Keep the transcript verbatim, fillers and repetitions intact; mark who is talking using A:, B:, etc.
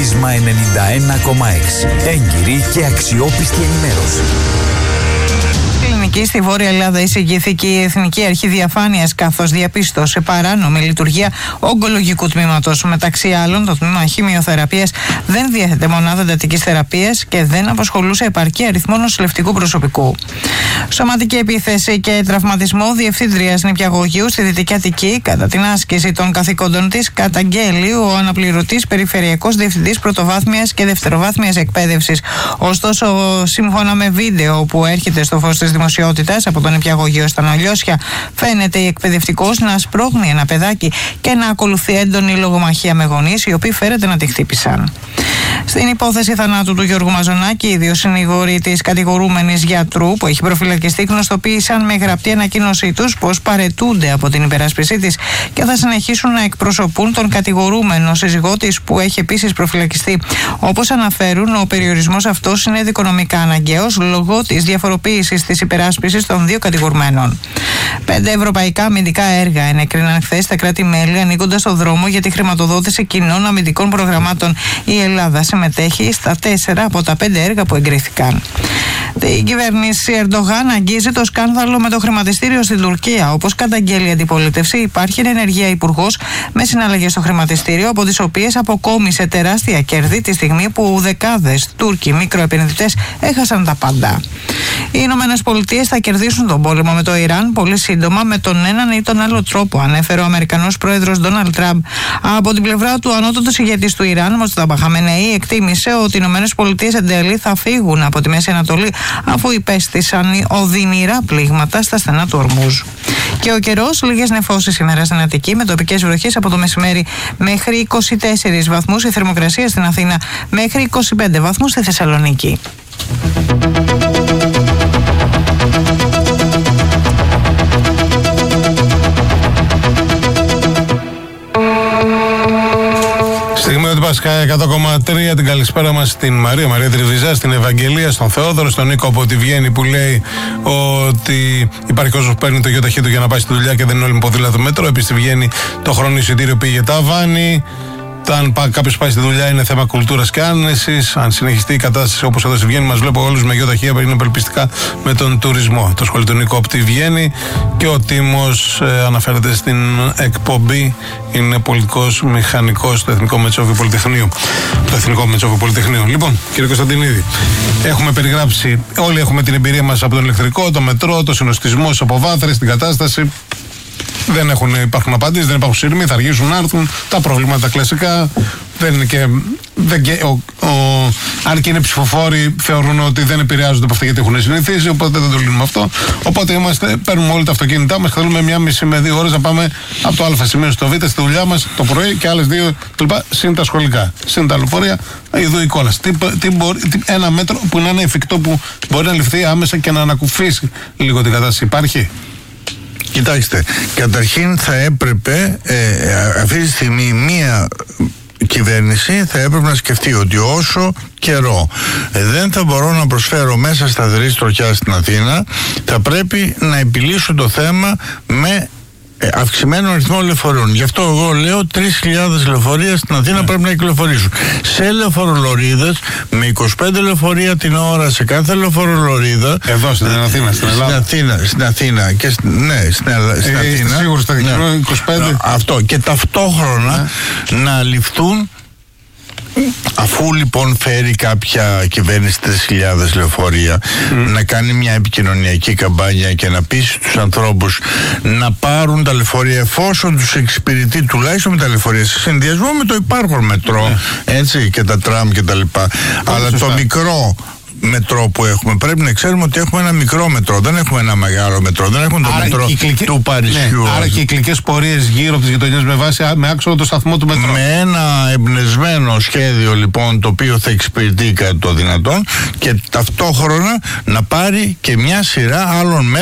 A: Πρίσμα ενενήντα ένα κόμμα έξι. Έγκυρη και αξιόπιστη ενημέρωση.
B: Στη Βόρεια Ελλάδα εισηγήθηκε η Εθνική Αρχή Διαφάνειας, καθώς διαπίστωσε παράνομη λειτουργία ογκολογικού τμήματος. Μεταξύ άλλων, το τμήμα χημειοθεραπείας δεν διέθετε μονάδα εντατικής θεραπείας και δεν απασχολούσε επαρκή αριθμό νοσηλευτικού προσωπικού. Σωματική επίθεση και τραυματισμό διευθύντριας νηπιαγωγείου στη Δυτική Αττική κατά την άσκηση των καθηκόντων της, καταγγέλει ο αναπληρωτής περιφερειακός διευθυντής πρωτοβάθμιας και δευτεροβάθμιας εκπαίδευσης. Ωστόσο, σύμφωνα με βίντεο που έρχεται στο φως της δημοσιότητας από τον νηπιαγωγείο στα Ναλιώσια, φαίνεται η εκπαιδευτικός να σπρώχνει ένα παιδάκι και να ακολουθεί έντονη λογομαχία με γονείς, οι οποίοι φέρεται να τη χτύπησαν. Στην υπόθεση θανάτου του Γιώργου Μαζονάκη, οι δύο συνηγόροι της κατηγορούμενης γιατρού που έχει προφυλακιστεί γνωστοποίησαν με γραπτή ανακοίνωσή τους πως παραιτούνται από την υπεράσπιση της και θα συνεχίσουν να εκπροσωπούν τον κατηγορούμενο σύζυγό της που έχει επίσης προφυλακιστεί. Όπως αναφέρουν, ο περιορισμός αυτός είναι δικονομικά αναγκαίος λόγω της διαφοροποίησης της υπεράσπισης των δύο κατηγορουμένων. Πέντε ευρωπαϊκά αμυντικά έργα ενέκριναν χθες τα κράτη-μέλη, ανοίγοντας το δρόμο για τη χρηματοδότηση κοινών αμυντικών προγραμμάτων. Η Ελλάδα συμμετέχει στα τέσσερα από τα πέντε έργα που εγκρίθηκαν. Η κυβέρνηση Ερντογάν αγγίζει το σκάνδαλο με το χρηματιστήριο στην Τουρκία. Όπως καταγγέλει η αντιπολίτευση, υπάρχει ενεργεία υπουργός με συναλλαγές στο χρηματιστήριο, από τις οποίες αποκόμισε τεράστια κέρδη τη στιγμή που δεκάδες Τούρκοι μικροεπενδυτές έχασαν τα πάντα. Οι Ηνωμένες Πολιτείες θα κερδίσουν τον πόλεμο με το Ιράν πολύ σύντομα με τον έναν ή τον άλλο τρόπο, ανέφερε ο Αμερικανός πρόεδρος Ντόναλντ Τραμπ. Από την πλευρά του, ανώτατος ηγέτης του Ιράν, Μοσταφά Χαμενεή, εκτίμησε ότι οι Ηνωμένες Πολιτείες εν τέλει θα φύγουν από τη Μέση Ανατολή, αφού υπέστησαν οδυνηρά πλήγματα στα στενά του Ορμούζ. Και ο καιρός, λίγες νεφώσεις σήμερα στην Αττική, με τοπικές βροχές από το μεσημέρι μέχρι είκοσι τέσσερις βαθμούς, η θερμοκρασία στην Αθήνα μέχρι είκοσι πέντε βαθμούς στη Θεσσαλονίκη.
C: Στιγμή ότι Πάσχα εκατό κόμμα τρία, την καλησπέρα μας στην Μαρία, Μαρία Τριβιζά, στην Ευαγγελία, στον Θεόδωρο, στον Νίκο από τη Βιέννη που λέει ότι υπάρχει κόσμος που παίρνει το γιοταχή του για να πάει στη δουλειά και δεν είναι όλοι με ποδήλατο μέτρο. Επίσης στη Βιέννη το χρόνο εισιτήριο πήγε ταβάνι. Αν κάποιος πάει στη δουλειά είναι θέμα κουλτούρας και άνεσης. Αν συνεχιστεί η κατάσταση όπως εδώ στη Βιέννη, μας βλέπω όλους με γιοταχεία που είναι απελπιστικά με τον τουρισμό. Το σχολείο του Νίκο από τη Βιέννη και ο Τίμος ε, αναφέρεται στην εκπομπή. Είναι πολιτικός μηχανικός στο Εθνικό Μετσόβιο Πολυτεχνείο. Το Εθνικό Μετσόβιο Πολυτεχνείο. Λοιπόν, κύριε Κωνσταντινίδη, έχουμε περιγράψει, όλοι έχουμε την εμπειρία μας από τον ηλεκτρικό, το μετρό, το συνοστισμό, τις αποβάθρες, την κατάσταση. Δεν έχουν, υπάρχουν απαντήσεις, δεν υπάρχουν σειρμοί, θα αργήσουν να έρθουν. Τα προβλήματα τα κλασικά. Δεν είναι και, δεν και ο, ο, αν και είναι ψηφοφόροι, θεωρούν ότι δεν επηρεάζονται από αυτά γιατί έχουν συνηθίσει. Οπότε δεν το λύνουμε αυτό. Οπότε είμαστε, παίρνουμε όλοι τα αυτοκίνητά μας και θέλουμε μία μισή με δύο ώρες να πάμε από το Α σημείο στο Β στη δουλειά μας το πρωί και άλλες δύο κλπ. Συν τα σχολικά. Συν τα λεωφορεία, εδώ η κόλαση. Τι, τι μπορεί, τι, ένα μέτρο που να είναι εφικτό που μπορεί να ληφθεί άμεσα και να ανακουφίσει λίγο την κατάσταση. Υπάρχει.
D: Κοιτάξτε, καταρχήν θα έπρεπε ε, αυτή τη στιγμή μία κυβέρνηση θα έπρεπε να σκεφτεί ότι όσο καιρό ε, δεν θα μπορώ να προσφέρω μέσα σταθερή τροχιά στην Αθήνα, θα πρέπει να επιλύσω το θέμα με ε, αυξημένο αριθμό λεωφορείων. Γι' αυτό εγώ λέω τρεις χιλιάδες λεωφορεία στην Αθήνα yeah. πρέπει να κυκλοφορήσουν. Σε λεωφορολωρίδες με είκοσι πέντε λεωφορεία την ώρα σε κάθε λεωφορολωρίδα.
C: Εδώ στην Αθήνα, στην Ελλάδα.
D: Στην Αθήνα, στην Αθήνα και στην, ναι, στην, στην ε, Αθήνα.
C: Σίγουρα στα ναι. είκοσι πέντε.
D: Αυτό. Και ταυτόχρονα yeah. να ληφθούν. Αφού λοιπόν φέρει κάποια κυβέρνηση τρεις χιλιάδες λεωφορεία mm. να κάνει μια επικοινωνιακή καμπάνια και να πείσει τους ανθρώπους να πάρουν τα λεωφορεία εφόσον τους εξυπηρετεί τουλάχιστον με τα λεωφορεία σε συνδυασμό με το υπάρχον μετρό yeah. έτσι και τα τραμ και τα λοιπά. Αλλά σωστά. Το μικρό μετρό που έχουμε, πρέπει να ξέρουμε ότι έχουμε ένα μικρό μετρό, δεν έχουμε ένα μεγάλο μετρό, δεν έχουμε το άρα μετρό κυκλικέ... του Παρισιού.
C: Ναι, άρα κυκλικές πορείες γύρω από τις γειτονιές με βάση με άξονα το σταθμό του μετρό.
D: Με ένα εμπνευσμένο σχέδιο λοιπόν το οποίο θα εξυπηρετεί κάτι το δυνατόν και ταυτόχρονα να πάρει και μια σειρά άλλων μέτρων